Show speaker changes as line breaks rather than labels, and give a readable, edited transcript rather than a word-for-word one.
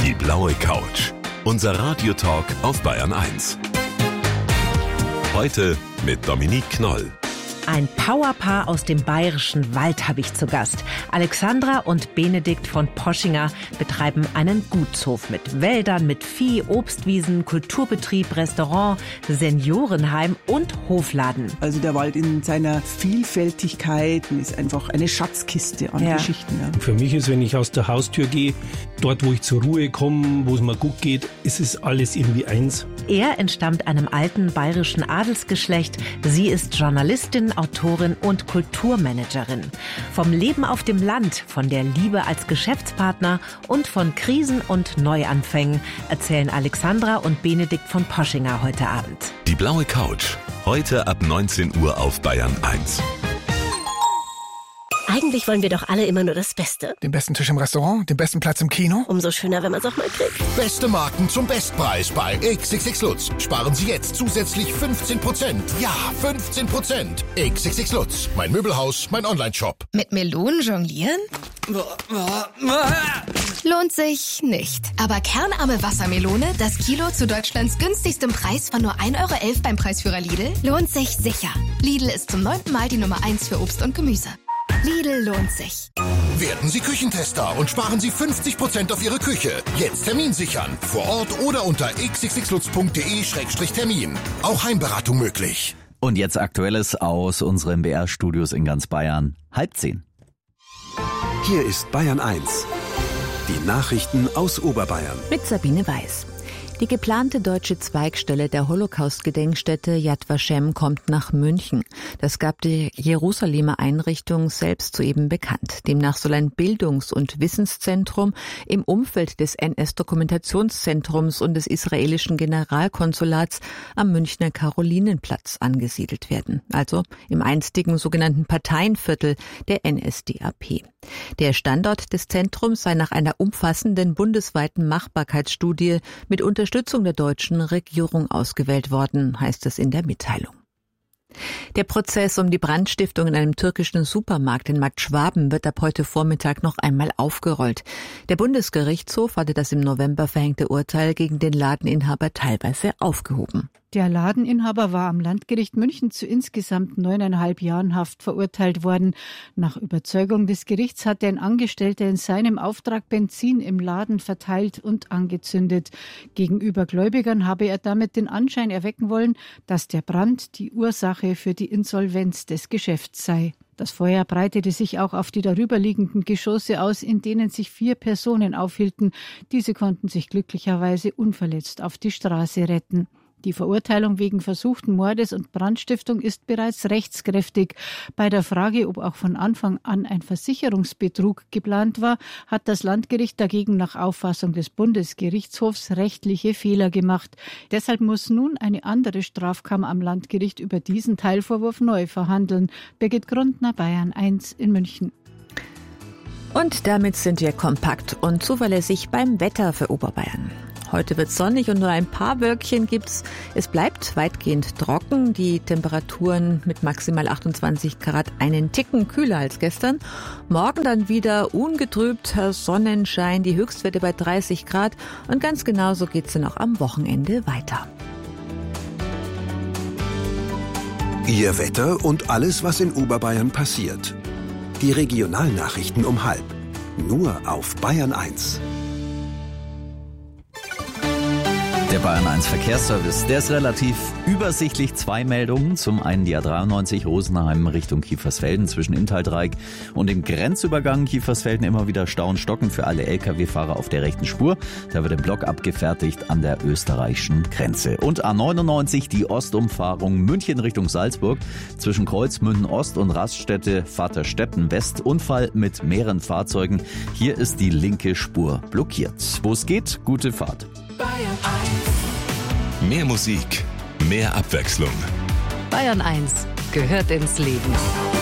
Die blaue Couch. Unser Radiotalk auf Bayern 1. Heute mit Dominique Knoll.
Ein Powerpaar aus dem bayerischen Wald habe ich zu Gast. Alexandra und Benedikt von Poschinger betreiben einen Gutshof mit Wäldern, mit Vieh, Obstwiesen, Kulturbetrieb, Restaurant, Seniorenheim und Hofladen.
Also der Wald in seiner Vielfältigkeit ist einfach eine Schatzkiste an Geschichten. Ja.
Für mich ist, wenn ich aus der Haustür gehe, dort, wo ich zur Ruhe komme, wo es mir gut geht, ist es alles irgendwie eins.
Er entstammt einem alten bayerischen Adelsgeschlecht. Sie ist Journalistin, Autorin und Kulturmanagerin. Vom Leben auf dem Land, von der Liebe als Geschäftspartner und von Krisen und Neuanfängen erzählen Alexandra und Benedikt von Poschinger heute Abend.
Die blaue Couch. Heute ab 19 Uhr auf Bayern 1.
Eigentlich wollen wir doch alle immer nur das Beste.
Den besten Tisch im Restaurant, den besten Platz im Kino.
Umso schöner, wenn man es auch mal kriegt.
Beste Marken zum Bestpreis bei XXX Lutz. Sparen Sie jetzt zusätzlich 15%. Ja, 15%. XXX Lutz. Mein Möbelhaus, mein Onlineshop.
Mit Melonen jonglieren? Lohnt sich nicht. Aber kernarme Wassermelone, das Kilo zu Deutschlands günstigstem Preis von nur 1,11 € beim Preisführer Lidl, lohnt sich sicher. Lidl ist zum 9. Mal die Nummer 1 für Obst und Gemüse. Lidl lohnt sich.
Werden Sie Küchentester und sparen Sie 50% auf Ihre Küche. Jetzt Termin sichern. Vor Ort oder unter xxxlutz.de/termin. Auch Heimberatung möglich.
Und jetzt Aktuelles aus unseren BR-Studios in ganz Bayern. 9:30.
Hier ist Bayern 1. Die Nachrichten aus Oberbayern.
Mit Sabine Weiß. Die geplante deutsche Zweigstelle der Holocaust-Gedenkstätte Yad Vashem kommt nach München. Das gab die Jerusalemer Einrichtung selbst soeben bekannt. Demnach soll ein Bildungs- und Wissenszentrum im Umfeld des NS-Dokumentationszentrums und des israelischen Generalkonsulats am Münchner Karolinenplatz angesiedelt werden. Also im einstigen sogenannten Parteienviertel der NSDAP. Der Standort des Zentrums sei nach einer umfassenden bundesweiten Machbarkeitsstudie mit Unterstützung der deutschen Regierung ausgewählt worden, heißt es in der Mitteilung. Der Prozess um die Brandstiftung in einem türkischen Supermarkt in Markt Schwaben wird ab heute Vormittag noch einmal aufgerollt. Der Bundesgerichtshof hatte das im November verhängte Urteil gegen den Ladeninhaber teilweise aufgehoben.
Der Ladeninhaber war am Landgericht München zu insgesamt 9,5 Jahren Haft verurteilt worden. Nach Überzeugung des Gerichts hatte ein Angestellter in seinem Auftrag Benzin im Laden verteilt und angezündet. Gegenüber Gläubigern habe er damit den Anschein erwecken wollen, dass der Brand die Ursache für die Insolvenz des Geschäfts sei. Das Feuer breitete sich auch auf die darüberliegenden Geschosse aus, in denen sich 4 Personen aufhielten. Diese konnten sich glücklicherweise unverletzt auf die Straße retten. Die Verurteilung wegen versuchten Mordes und Brandstiftung ist bereits rechtskräftig. Bei der Frage, ob auch von Anfang an ein Versicherungsbetrug geplant war, hat das Landgericht dagegen nach Auffassung des Bundesgerichtshofs rechtliche Fehler gemacht. Deshalb muss nun eine andere Strafkammer am Landgericht über diesen Teilvorwurf neu verhandeln. Birgit Grundner, Bayern 1 in München.
Und damit sind wir kompakt und zuverlässig beim Wetter für Oberbayern. Heute wird es sonnig und nur ein paar Wölkchen gibt's. Es bleibt weitgehend trocken. Die Temperaturen mit maximal 28 Grad einen Ticken kühler als gestern. Morgen dann wieder ungetrübter Sonnenschein, die Höchstwerte bei 30 Grad. Und ganz genauso geht's dann auch am Wochenende weiter.
Ihr Wetter und alles, was in Oberbayern passiert. Die Regionalnachrichten um 12:30. Nur auf Bayern 1.
Der Bayern 1 Verkehrsservice, der ist relativ übersichtlich. 2 Meldungen. Zum einen die A93 Rosenheim Richtung Kiefersfelden zwischen Inntal-Dreieck und dem Grenzübergang Kiefersfelden immer wieder Stau und Stocken für alle Lkw-Fahrer auf der rechten Spur. Da wird ein Block abgefertigt an der österreichischen Grenze. Und A99 die Ostumfahrung München Richtung Salzburg zwischen Kreuzmünden Ost und Raststätte Vaterstetten West. Unfall mit mehreren Fahrzeugen. Hier ist die linke Spur blockiert. Wo es geht, gute Fahrt.
Bayern 1. Mehr Musik, mehr Abwechslung.
Bayern 1 gehört ins Leben.